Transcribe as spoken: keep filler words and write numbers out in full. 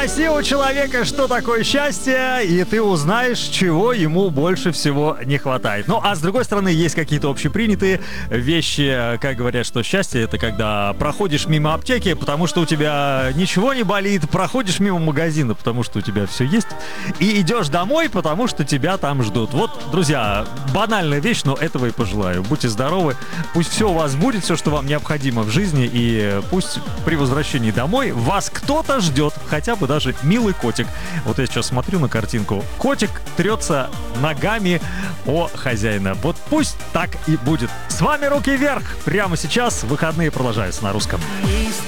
Спроси у человека, что такое счастье, и ты узнаешь, чего ему больше всего не хватает. Ну, а с другой стороны, есть какие-то общепринятые вещи, как говорят, что счастье — это когда проходишь мимо аптеки, потому что у тебя ничего не болит, проходишь мимо магазина, потому что у тебя все есть, и идешь домой, потому что тебя там ждут. Вот, друзья, банальная вещь, но этого и пожелаю. Будьте здоровы, пусть все у вас будет, все, что вам необходимо в жизни, и пусть при возвращении домой вас кто-то ждет, хотя бы даже милый котик. Вот я сейчас смотрю на картинку. Котик трется ногами о хозяина. Вот пусть так и будет. С вами «Руки вверх». Прямо сейчас выходные продолжаются на русском.